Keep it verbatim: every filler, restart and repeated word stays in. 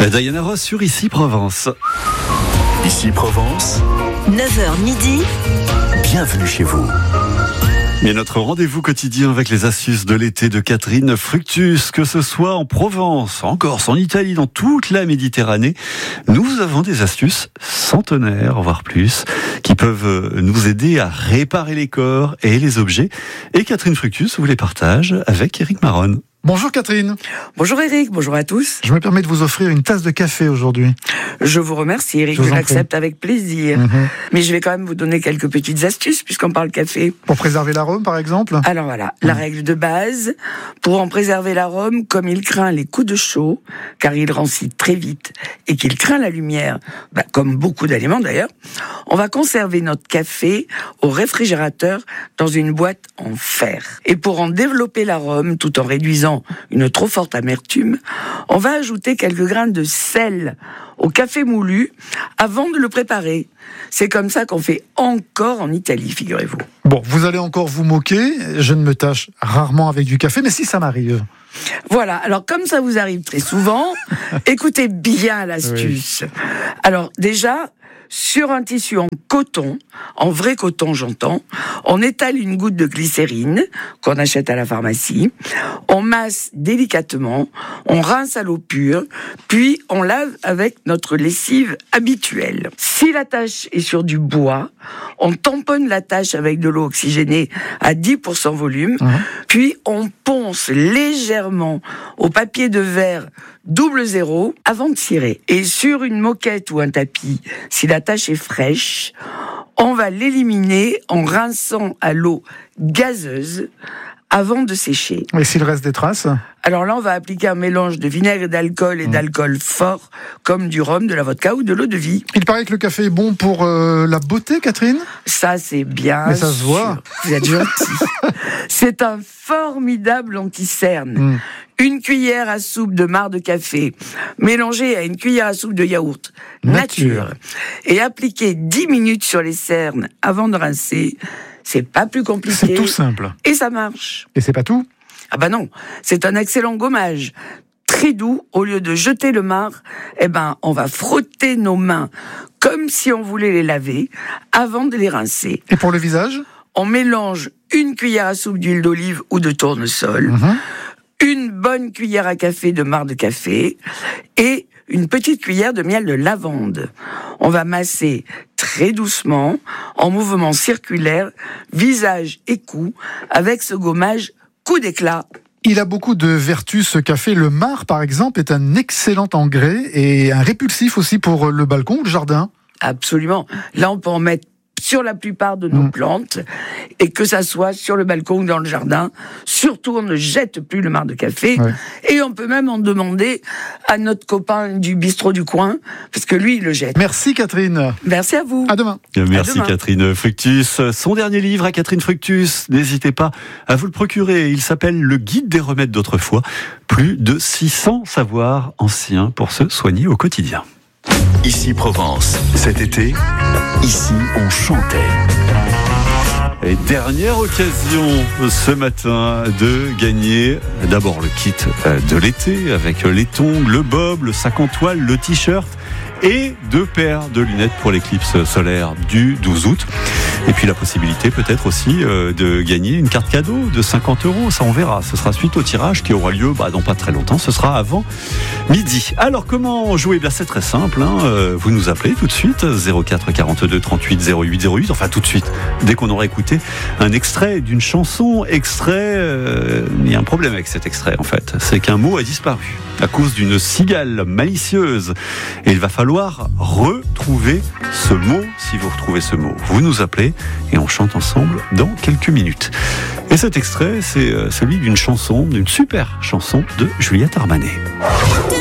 Diana Ross sur Ici Provence. Ici Provence, neuf heures midi. Bienvenue chez vous. Et notre rendez-vous quotidien avec les astuces de l'été de Catherine Fructus, que ce soit en Provence, en Corse, en Italie, dans toute la Méditerranée, nous avons des astuces centenaires, voire plus, qui peuvent nous aider à réparer les corps et les objets. Et Catherine Fructus vous les partage avec Éric Maronne. Bonjour Catherine. Bonjour Éric, bonjour à tous. Je me permets de vous offrir une tasse de café aujourd'hui. Je vous remercie Éric, je, je l'accepte avec plaisir. Mm-hmm. Mais je vais quand même vous donner quelques petites astuces puisqu'on parle café. Pour préserver l'arôme par exemple ? Alors voilà, la mm. règle de base, pour en préserver l'arôme, comme il craint les coups de chaud, car il rancit très vite, et qu'il craint la lumière, bah, comme beaucoup d'aliments d'ailleurs, on va conserver notre café au réfrigérateur dans une boîte en fer. Et pour en développer l'arôme tout en réduisant une trop forte amertume, on va ajouter quelques grains de sel au café moulu avant de le préparer. C'est comme ça qu'on fait encore en Italie, figurez-vous. Bon, vous allez encore vous moquer, je ne me tâche rarement avec du café, mais si ça m'arrive. Voilà, alors comme ça vous arrive très souvent, écoutez bien l'astuce. Oui. Alors déjà, sur un tissu en coton, en vrai coton j'entends, on étale une goutte de glycérine qu'on achète à la pharmacie, on masse délicatement, on rince à l'eau pure, puis on lave avec notre lessive habituelle. Si la tache est sur du bois, on tamponne la tache avec de l'eau oxygénée à dix pour cent volume, mmh. puis on ponce légèrement au papier de verre double zéro avant de cirer. Et sur une moquette ou un tapis, si la tache est fraîche, on va l'éliminer en rinçant à l'eau gazeuse avant de sécher. Et s'il reste des traces ? Alors là, on va appliquer un mélange de vinaigre et d'alcool et mmh. d'alcool fort, comme du rhum, de la vodka ou de l'eau de vie. Il paraît que le café est bon pour euh, la beauté, Catherine ? Ça, c'est bien. Mais ça sûr. se voit. Vous êtes gentil. C'est un formidable anti-cerne. Mmh. Une cuillère à soupe de marc de café mélangée à une cuillère à soupe de yaourt nature, nature et appliquée dix minutes sur les cernes avant de rincer. C'est pas plus compliqué. C'est tout simple. Et ça marche. Et c'est pas tout ? Ah bah non, c'est un excellent gommage. Très doux, au lieu de jeter le marc, eh ben, on va frotter nos mains comme si on voulait les laver avant de les rincer. Et pour le visage ? On mélange une cuillère à soupe d'huile d'olive ou de tournesol, mmh. une bonne cuillère à café de marc de café et une petite cuillère de miel de lavande. On va masser très doucement, en mouvement circulaire, visage et cou, avec ce gommage coup d'éclat. Il a beaucoup de vertus, ce café. Le marc, par exemple, est un excellent engrais et un répulsif aussi pour le balcon ou le jardin. Absolument. Là, on peut en mettre sur la plupart de nos mmh. plantes, et que ça soit sur le balcon ou dans le jardin. Surtout, on ne jette plus le marc de café, ouais. et on peut même en demander à notre copain du bistrot du coin, parce que lui, il le jette. Merci Catherine. Merci à vous. À demain. Merci à demain. Catherine Fructus. Son dernier livre à Catherine Fructus, n'hésitez pas à vous le procurer. Il s'appelle Le Guide des remèdes d'autrefois. Plus de six cents savoirs anciens pour se soigner au quotidien. Ici Provence, cet été, ici on chantait. Et dernière occasion ce matin de gagner d'abord le kit de l'été avec les tongs, le bob, le sac en toile, le t-shirt et deux paires de lunettes pour l'éclipse solaire du douze août. Et puis la possibilité peut-être aussi euh, de gagner une carte cadeau de cinquante euros, ça on verra. Ce sera suite au tirage qui aura lieu bah, dans pas très longtemps, ce sera avant midi. Alors comment jouer ? Bien, c'est très simple, hein. euh, vous nous appelez tout de suite, zéro quatre quarante-deux trente-huit zéro huit zéro huit, enfin tout de suite, dès qu'on aura écouté un extrait d'une chanson, extrait, euh, il y a un problème avec cet extrait en fait, c'est qu'un mot a disparu à cause d'une cigale malicieuse et il va falloir retrouver ce mot. Si vous retrouvez ce mot, vous nous appelez et on chante ensemble dans quelques minutes. Et cet extrait, c'est celui d'une chanson, d'une super chanson de Juliette Armanet.